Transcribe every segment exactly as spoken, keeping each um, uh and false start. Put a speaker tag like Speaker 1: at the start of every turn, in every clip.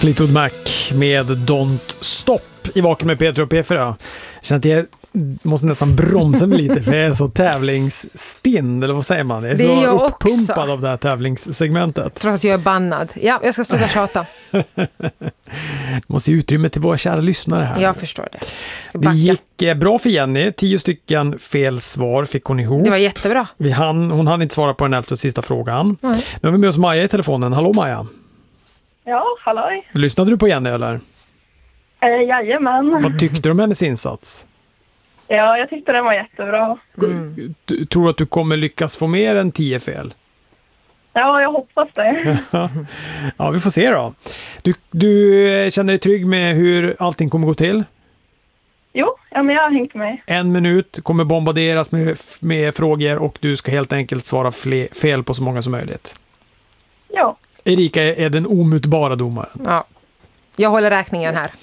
Speaker 1: Fleetwood Mac med Don't Stop i Vaken med Peter och P fyra. Jag känner att jag måste nästan bromsa mig lite för jag är så tävlingsstinn, eller vad säger man? Jag är
Speaker 2: det är
Speaker 1: så
Speaker 2: jag
Speaker 1: uppumpad
Speaker 2: också.
Speaker 1: av det här tävlingssegmentet.
Speaker 2: Tror att jag är bannad. Ja, jag ska sluta tjata.
Speaker 1: Det måste ge utrymme till våra kära lyssnare här.
Speaker 2: Jag förstår det. Jag
Speaker 1: Det gick eh, bra för Jenny. Tio stycken fel svar fick hon ihop.
Speaker 2: Det var jättebra.
Speaker 1: Vi hann, hon hann inte svara på den elfte och sista frågan.
Speaker 2: Nej.
Speaker 1: Nu har vi med oss Maja i telefonen. Hallå Maja.
Speaker 3: Ja, halloj.
Speaker 1: Lyssnade du på Jenny eller?
Speaker 3: Eh, jajamän.
Speaker 1: Vad tyckte du om hennes insats?
Speaker 3: Ja, jag tyckte den var jättebra.
Speaker 2: Mm.
Speaker 1: Du, tror du att du kommer lyckas få mer än tio fel?
Speaker 3: Ja, jag hoppas det.
Speaker 1: Ja, vi får se då. Du, du känner dig trygg med hur allting kommer gå till?
Speaker 3: Jo, ja, men jag har hängt med.
Speaker 1: En minut kommer bombarderas med, med frågor och du ska helt enkelt svara fle, fel på så många som möjligt.
Speaker 3: Ja.
Speaker 1: Erika är, är den omutbara domaren.
Speaker 2: Ja. Jag håller räkningen här.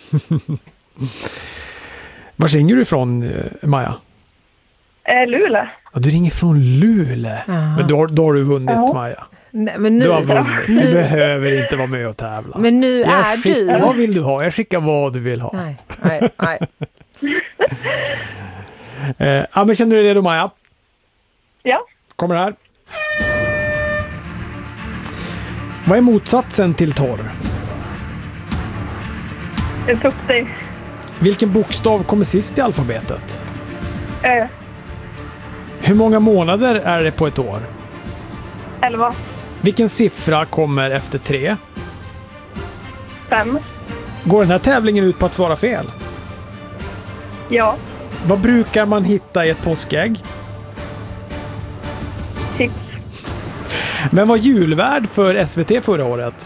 Speaker 1: Var ringer du ifrån, Maja?
Speaker 3: Eh, Luleå.
Speaker 1: Ja, du ringer från Luleå.
Speaker 2: Aha.
Speaker 1: Men då, har- då har du vunnit,
Speaker 3: Ja.
Speaker 1: Maja.
Speaker 2: Nej, men nu,
Speaker 1: Du har vunnit. Du
Speaker 2: Nu-
Speaker 1: behöver inte vara med och tävla.
Speaker 2: men nu
Speaker 1: Jag
Speaker 2: är
Speaker 1: skickar,
Speaker 2: du...
Speaker 1: vad vill du ha? Jag skickar vad du vill ha.
Speaker 2: Nej, nej, nej.
Speaker 1: Eh, ja, men känner du dig redo, Maja?
Speaker 3: Ja.
Speaker 1: Kommer här. Vad är motsatsen till torr?
Speaker 3: En tuppdig.
Speaker 1: Vilken bokstav kommer sist i alfabetet?
Speaker 3: Eh,
Speaker 1: Hur många månader är det på ett år?
Speaker 3: elva.
Speaker 1: Vilken siffra kommer efter tre?
Speaker 3: Fem.
Speaker 1: Går den här tävlingen ut på att svara fel?
Speaker 3: Ja.
Speaker 1: Vad brukar man hitta i ett påskägg?
Speaker 3: Tips.
Speaker 1: Vem var julvärd för S V T förra året?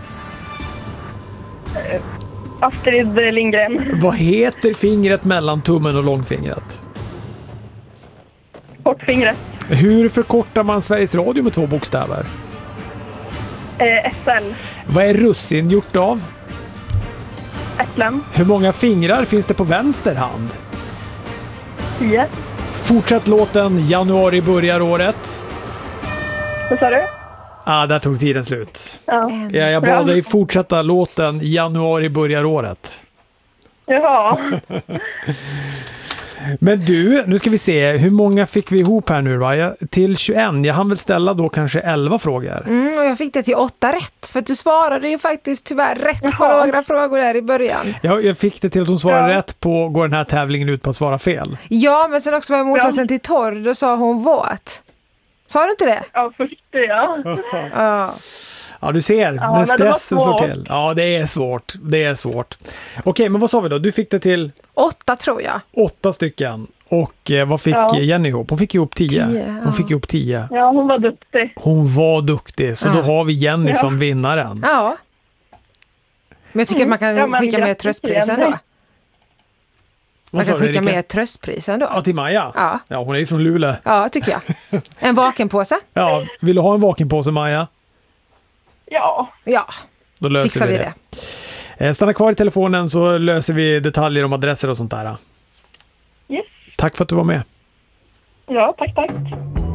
Speaker 3: Astrid Lindgren.
Speaker 1: Vad heter fingret mellan tummen och långfingret?
Speaker 3: Kortfingret.
Speaker 1: Hur förkortar man Sveriges Radio med två bokstäver?
Speaker 3: Eh, S L.
Speaker 1: Vad är russin gjort av?
Speaker 3: Äpplen.
Speaker 1: Hur många fingrar finns det på vänster hand?
Speaker 3: Tio.
Speaker 1: Fortsätt låten Januari börjar året.
Speaker 3: Vad sa du?
Speaker 1: Ah, där tog tiden slut.
Speaker 3: Ja.
Speaker 1: Ja, jag bad dig fortsätta låten Januari börjar året.
Speaker 3: Jaha.
Speaker 1: Men du, nu ska vi se. Hur många fick vi ihop här nu va? Jag, till tjugoett. Jag hann väl ställa då kanske elva frågor.
Speaker 2: Mm, och jag fick det till åtta rätt. För att du svarade ju faktiskt tyvärr rätt på
Speaker 3: Jaha.
Speaker 2: några frågor där i början.
Speaker 1: Jag, jag fick det till att hon svarade
Speaker 3: Ja.
Speaker 1: rätt på går den här tävlingen ut på att svara fel.
Speaker 2: Ja, men sen också var jag motsatsen
Speaker 3: Ja.
Speaker 2: till torr. Då sa hon våt. Sa du inte det?
Speaker 3: Ja, först det, ja.
Speaker 2: Ja.
Speaker 1: Ja, du ser.
Speaker 3: Ja,
Speaker 1: när
Speaker 3: men det var
Speaker 1: stressen slår
Speaker 3: svårt.
Speaker 1: till. Ja, det är svårt. Det är svårt. Okej, men vad sa vi då? Du fick det till
Speaker 2: Åtta tror jag.
Speaker 1: åtta stycken. Och eh, vad fick
Speaker 3: Ja.
Speaker 1: Jenny ihop? Hon fick ihop tio.
Speaker 2: Tio,
Speaker 1: Hon
Speaker 2: ja.
Speaker 1: fick ihop tio.
Speaker 3: Ja, hon var duktig.
Speaker 1: Hon var duktig. Så
Speaker 2: Ja.
Speaker 1: då har vi Jenny
Speaker 3: Ja.
Speaker 1: som vinnaren.
Speaker 2: Ja. Men jag tycker att man kan
Speaker 3: Ja, men
Speaker 2: skicka med
Speaker 3: grattis
Speaker 2: tröstprisen
Speaker 3: igen.
Speaker 2: då.
Speaker 1: Vad
Speaker 2: Man
Speaker 1: sa
Speaker 2: kan
Speaker 1: du,
Speaker 2: skicka
Speaker 1: Erika?
Speaker 2: med tröstprisen då.
Speaker 1: Ja, till Maja.
Speaker 2: Ja.
Speaker 1: Ja, hon är ju från Luleå.
Speaker 2: Ja, tycker jag. En vakenpåse?
Speaker 1: Ja, vill du ha en vakenpåse, Maja?
Speaker 3: Ja.
Speaker 2: Ja,
Speaker 1: Då löser
Speaker 2: fixar
Speaker 1: vi
Speaker 2: vi
Speaker 1: det.
Speaker 2: det.
Speaker 1: Eh, Stanna kvar i telefonen så löser vi detaljer om adresser och sånt där.
Speaker 3: Yes.
Speaker 1: Tack för att du var med.
Speaker 3: Ja, tack, tack.